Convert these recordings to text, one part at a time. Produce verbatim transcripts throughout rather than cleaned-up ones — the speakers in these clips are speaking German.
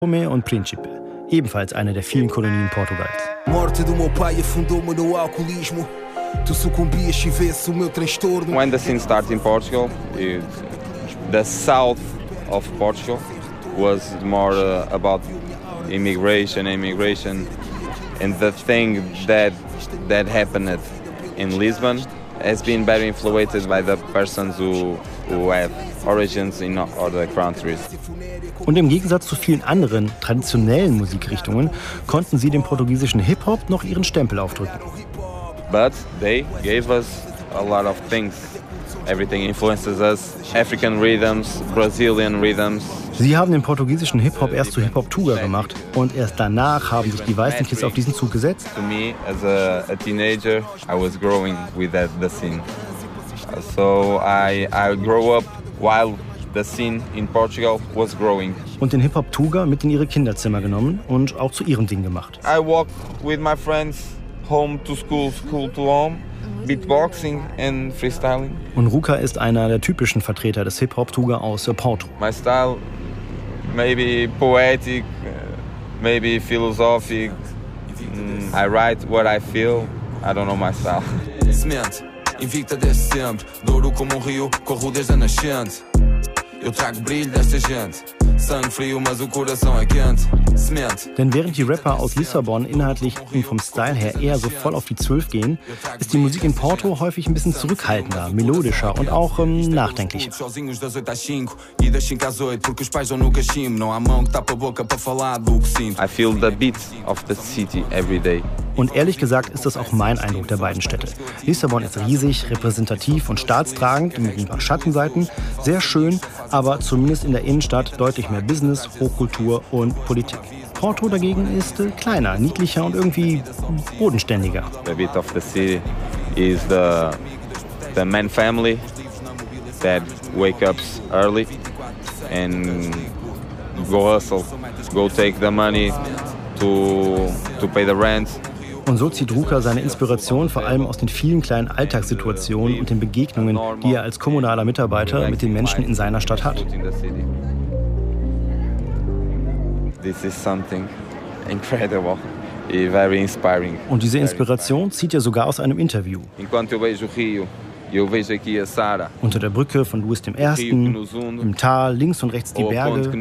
Tomé und Príncipe, ebenfalls eine der vielen Kolonien Portugals. When the scene started in Portugal, it, the south of Portugal was more uh, about immigration, immigration, and the thing that that happened in Lisbon has been very influenced by the persons who who have origins in other countries. Und im Gegensatz zu vielen anderen traditionellen Musikrichtungen konnten sie dem portugiesischen Hip-Hop noch ihren Stempel aufdrücken. But they gave us a lot of things. Everything influences us. African rhythms, Brazilian rhythms. Sie haben den portugiesischen Hip-Hop erst zu Hip-Hop-Tuga gemacht und erst danach haben sich die weißen Kids auf diesen Zug gesetzt. To me, as a, a teenager, I was growing with that, the scene. So I, I grew up while the scene in Portugal was growing. Und den Hip-Hop-Tuga mit in ihre Kinderzimmer genommen und auch zu ihrem Ding gemacht. I walked with my friends home to school, school to home, beatboxing and freestyling. Und Ruka ist einer der typischen Vertreter des Hip-Hop-Tuga aus Porto. My style, maybe poetic, maybe philosophic. I write what I feel. I don't know my style. Semente, invicta desde sempre, douro como um rio, corro desde a nascente. Eu trago brilho desta gente. Sangue frio, mas o coração é quente. Semente. Denn während die Rapper aus Lissabon inhaltlich und vom Style her eher so voll auf die Zwölf gehen, ist die Musik in Porto häufig ein bisschen zurückhaltender, melodischer und auch ähm, nachdenklicher. I feel the beat of the city every day. Und ehrlich gesagt ist das auch mein Eindruck der beiden Städte. Lissabon ist riesig, repräsentativ und staatstragend mit ein paar Schattenseiten, sehr schön, aber zumindest in der Innenstadt deutlich mehr Business, Hochkultur und Politik. Porto dagegen ist äh, kleiner, niedlicher und irgendwie bodenständiger. The beat of the city is the the man family that wake up early and go hustle, go take the money to to pay the rent. Und so zieht Ruka seine Inspiration vor allem aus den vielen kleinen Alltagssituationen und den Begegnungen, die er als kommunaler Mitarbeiter mit den Menschen in seiner Stadt hat. This is something incredible, very inspiring. Und diese Inspiration zieht er sogar aus einem Interview. Enquanto eu vejo o Rio, eu vejo aqui a Sara. Unter der Brücke von Louis der Erste, im Tal, links und rechts die Berge,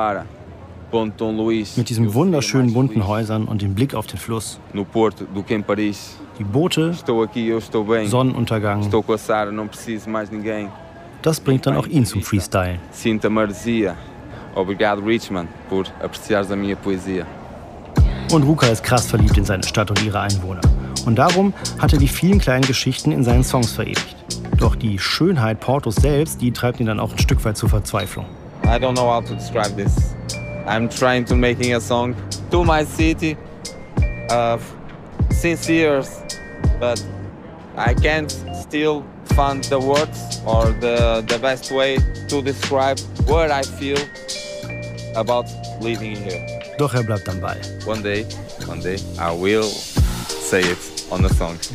mit diesen wunderschönen bunten Häusern und dem Blick auf den Fluss. No Porto, do que em Paris. Die Boote, Estou aqui, eu estou bem. Sonnenuntergang. Estou com a Sara, não preciso mais ninguém. Das bringt dann auch ihn zum Freestyle. Sinta maresia. Obrigado, Richmond, por apreciares a minha poesia. Und Ruka ist krass verliebt in seine Stadt und ihre Einwohner. Und darum hat er die vielen kleinen Geschichten in seinen Songs verewigt. Doch die Schönheit Portos selbst, die treibt ihn dann auch ein Stück weit zur Verzweiflung. I don't know how to describe this. I'm trying to making a song to my city uh, since years, but I can't still find the words or the, the best way to describe what I feel about living here. Doch er bleibt am Ball. One day, one day, I will say it on the song.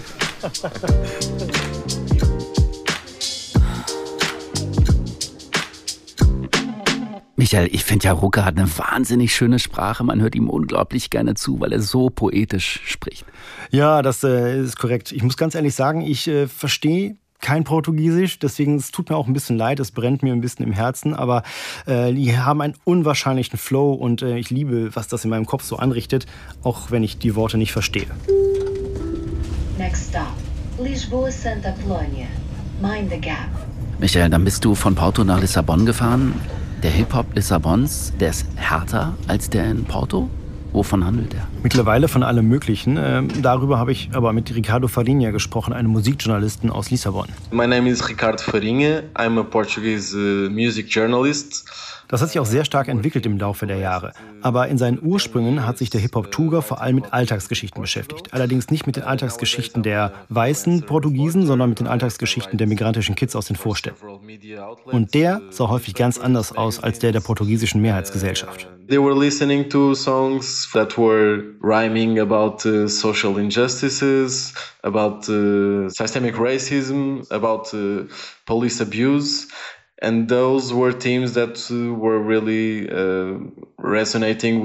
Michael, ich finde ja, Ruka hat eine wahnsinnig schöne Sprache. Man hört ihm unglaublich gerne zu, weil er so poetisch spricht. Ja, das äh, ist korrekt. Ich muss ganz ehrlich sagen, ich äh, verstehe kein Portugiesisch, deswegen es tut mir auch ein bisschen leid, es brennt mir ein bisschen im Herzen, aber äh, die haben einen unwahrscheinlichen Flow und äh, ich liebe, was das in meinem Kopf so anrichtet, auch wenn ich die Worte nicht verstehe. Next stop, Lisboa Santa Apollonia. Mind the gap. Michael, dann bist du von Porto nach Lissabon gefahren. Der Hip-Hop Lissabons, der ist härter als der in Porto? Wovon handelt er? Mittlerweile von allem Möglichen. Ähm, darüber habe ich aber mit Ricardo Farinha gesprochen, einem Musikjournalisten aus Lissabon. My name is Ricardo Farinha. I'm a Portuguese uh, music journalist. Das hat sich auch sehr stark entwickelt im Laufe der Jahre. Aber in seinen Ursprüngen hat sich der Hip-Hop-Tuga vor allem mit Alltagsgeschichten beschäftigt. Allerdings nicht mit den Alltagsgeschichten der weißen Portugiesen, sondern mit den Alltagsgeschichten der migrantischen Kids aus den Vorstädten. Und der sah häufig ganz anders aus als der der portugiesischen Mehrheitsgesellschaft. They were listening to songs that were rhyming about uh, social injustices, about uh, systemic racism, about uh, police abuse. And those were themes that uh, were really uh, resonating